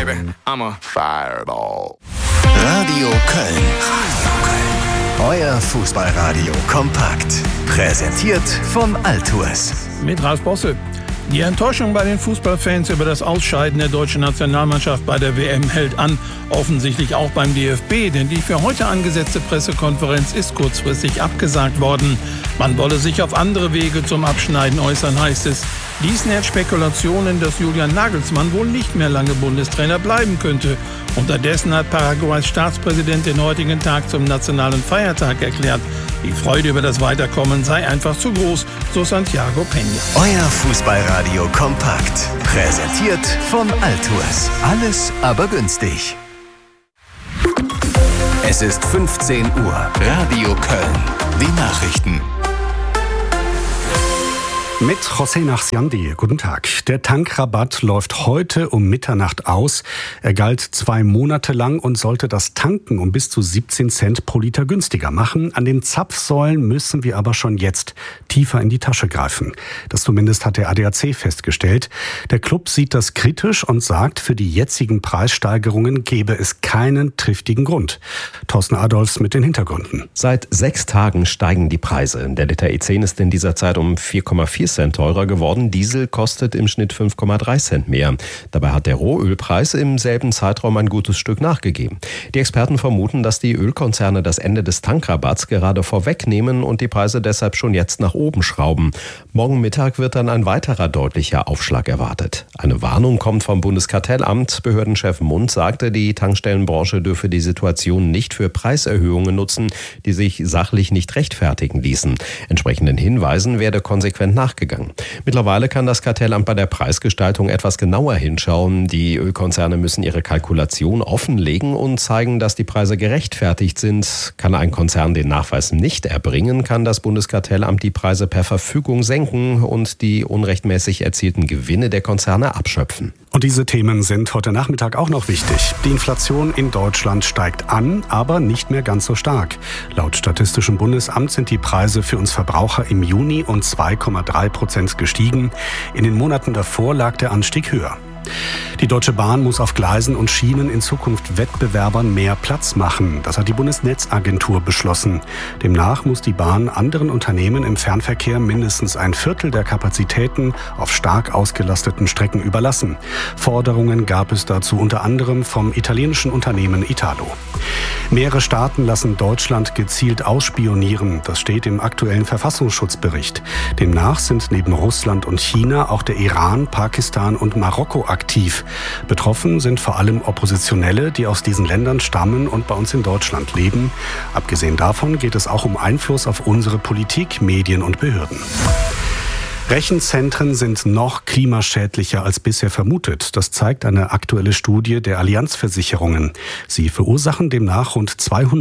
baby. I'm a fireball. Radio Köln. Euer Fußballradio kompakt. Präsentiert von Altours. Mit Ralf Bosse. Die Enttäuschung bei den Fußballfans über das Ausscheiden der deutschen Nationalmannschaft bei der WM hält an. Offensichtlich auch beim DFB, denn die für heute angesetzte Pressekonferenz ist kurzfristig abgesagt worden. Man wolle sich auf andere Wege zum Abschneiden äußern, heißt es. Dies nährt Spekulationen, dass Julian Nagelsmann wohl nicht mehr lange Bundestrainer bleiben könnte. Unterdessen hat Paraguays Staatspräsident den heutigen Tag zum nationalen Feiertag erklärt. Die Freude über das Weiterkommen sei einfach zu groß, so Santiago Peña. Euer Fußballradio kompakt. Präsentiert von Altours. Alles aber günstig. Es ist 15 Uhr. Radio Köln. Die Nachrichten. Mit José Nachsiandi. Guten Tag. Der Tankrabatt läuft heute um Mitternacht aus. Er galt 2 Monate lang und sollte das Tanken um bis zu 17 Cent pro Liter günstiger machen. An den Zapfsäulen müssen wir aber schon jetzt tiefer in die Tasche greifen. Das zumindest hat der ADAC festgestellt. Der Club sieht das kritisch und sagt, für die jetzigen Preissteigerungen gebe es keinen triftigen Grund. Thorsten Adolfs mit den Hintergründen. Seit 6 Tagen steigen die Preise. Der Liter E10 ist in dieser Zeit um 4,4 Cent teurer geworden. Diesel kostet im Schnitt 5,3 Cent mehr. Dabei hat der Rohölpreis im selben Zeitraum ein gutes Stück nachgegeben. Die Experten vermuten, dass die Ölkonzerne das Ende des Tankrabatts gerade vorwegnehmen und die Preise deshalb schon jetzt nach oben schrauben. Morgen Mittag wird dann ein weiterer deutlicher Aufschlag erwartet. Eine Warnung kommt vom Bundeskartellamt. Behördenchef Mund sagte, die Tankstellenbranche dürfe die Situation nicht für Preiserhöhungen nutzen, die sich sachlich nicht rechtfertigen ließen. Entsprechenden Hinweisen werde konsequent nachgegangen. Mittlerweile kann das Kartellamt bei der Preisgestaltung etwas genauer hinschauen. Die Ölkonzerne müssen ihre Kalkulation offenlegen und zeigen, dass die Preise gerechtfertigt sind. Kann ein Konzern den Nachweis nicht erbringen, kann das Bundeskartellamt die Preise per Verfügung senken und die unrechtmäßig erzielten Gewinne der Konzerne abschöpfen. Und diese Themen sind heute Nachmittag auch noch wichtig. Die Inflation in Deutschland steigt an, aber nicht mehr ganz so stark. Laut Statistischem Bundesamt sind die Preise für uns Verbraucher im Juni um 2,3% gestiegen. In den Monaten davor lag der Anstieg höher. Die Deutsche Bahn muss auf Gleisen und Schienen in Zukunft Wettbewerbern mehr Platz machen. Das hat die Bundesnetzagentur beschlossen. Demnach muss die Bahn anderen Unternehmen im Fernverkehr mindestens 1/4 der Kapazitäten auf stark ausgelasteten Strecken überlassen. Forderungen gab es dazu unter anderem vom italienischen Unternehmen Italo. Mehrere Staaten lassen Deutschland gezielt ausspionieren. Das steht im aktuellen Verfassungsschutzbericht. Demnach sind neben Russland und China auch der Iran, Pakistan und Marokko aktiv. Betroffen sind vor allem Oppositionelle, die aus diesen Ländern stammen und bei uns in Deutschland leben. Abgesehen davon geht es auch um Einfluss auf unsere Politik, Medien und Behörden. Rechenzentren sind noch klimaschädlicher als bisher vermutet. Das zeigt eine aktuelle Studie der Allianz-Versicherungen. Sie verursachen demnach rund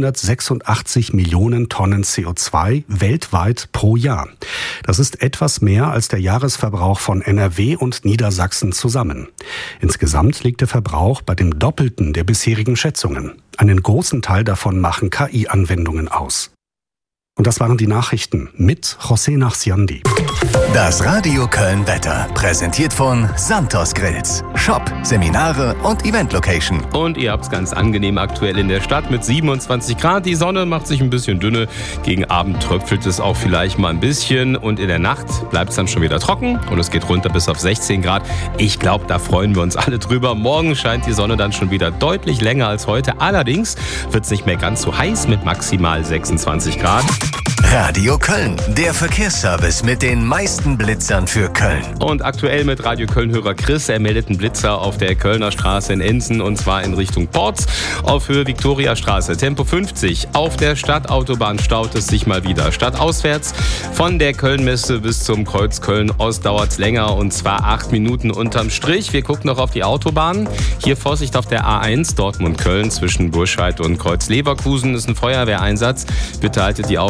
286 Millionen Tonnen CO2 weltweit pro Jahr. Das ist etwas mehr als der Jahresverbrauch von NRW und Niedersachsen zusammen. Insgesamt liegt der Verbrauch bei dem Doppelten der bisherigen Schätzungen. Einen großen Teil davon machen KI-Anwendungen aus. Und das waren die Nachrichten mit José Nachsiandi. Das Radio Köln Wetter, präsentiert von Santos Grills. Shop, Seminare und Event-Location. Und ihr habt es ganz angenehm aktuell in der Stadt mit 27 Grad. Die Sonne macht sich ein bisschen dünne. Gegen Abend tröpfelt es auch vielleicht mal ein bisschen. Und in der Nacht bleibt es dann schon wieder trocken. Und es geht runter bis auf 16 Grad. Ich glaube, da freuen wir uns alle drüber. Morgen scheint die Sonne dann schon wieder deutlich länger als heute. Allerdings wird es nicht mehr ganz so heiß mit maximal 26 Grad. Radio Köln, der Verkehrsservice mit den meisten Blitzern für Köln. Und aktuell mit Radio Köln-Hörer Chris. Er meldet einen Blitzer auf der Kölner Straße in Enzen und zwar in Richtung Porz auf Höhe Viktoriastraße. Tempo 50. Auf der Stadtautobahn staut es sich mal wieder. Stadtauswärts von der Kölnmesse bis zum Kreuz Köln-Ost dauert es länger und zwar 8 Minuten unterm Strich. Wir gucken noch auf die Autobahn. Hier Vorsicht auf der A1 Dortmund-Köln zwischen Burscheid und Kreuz Leverkusen ist ein Feuerwehreinsatz. Bitte haltet die Augen offen.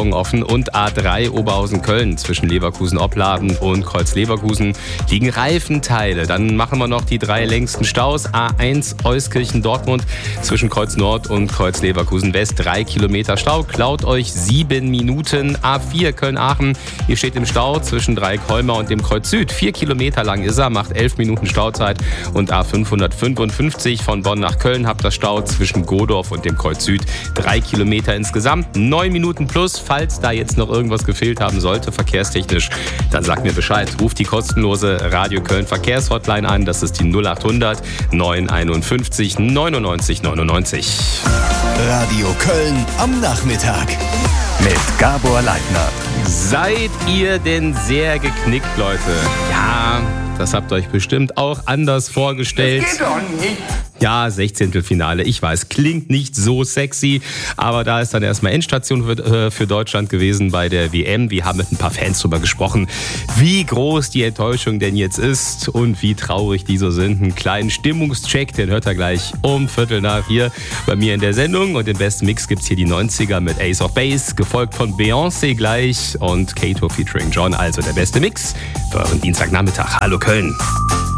und A3 Oberhausen-Köln zwischen Leverkusen-Opladen und Kreuz-Leverkusen liegen Reifenteile. Dann machen wir noch die 3 längsten Staus. A1 Euskirchen-Dortmund zwischen Kreuz Nord und Kreuz Leverkusen-West. 3 Kilometer Stau, klaut euch 7 Minuten. A4 Köln-Aachen, ihr steht im Stau zwischen Dreieck-Holmer und dem Kreuz Süd. 4 Kilometer lang ist er, macht 11 Minuten Stauzeit. Und A555 von Bonn nach Köln habt ihr Stau zwischen Godorf und dem Kreuz Süd. 3 Kilometer insgesamt, 9 Minuten plus. Falls da jetzt noch irgendwas gefehlt haben sollte, verkehrstechnisch, dann sagt mir Bescheid. Ruft die kostenlose Radio Köln Verkehrshotline an. Das ist die 0800 951 99 99. Radio Köln am Nachmittag mit Gabor Leitner. Seid ihr denn sehr geknickt, Leute? Ja, das habt ihr euch bestimmt auch anders vorgestellt. Das geht doch nicht. Ja, 16. Finale, ich weiß, klingt nicht so sexy, aber da ist dann erstmal Endstation für Deutschland gewesen bei der WM. Wir haben mit ein paar Fans drüber gesprochen, wie groß die Enttäuschung denn jetzt ist und wie traurig die so sind. Einen kleinen Stimmungscheck, den hört ihr gleich um 15:15 hier bei mir in der Sendung. Und den besten Mix gibt's hier die 90er mit Ace of Base, gefolgt von Beyoncé gleich und Kato featuring John. Also der beste Mix für euren Dienstagnachmittag. Hallo Köln.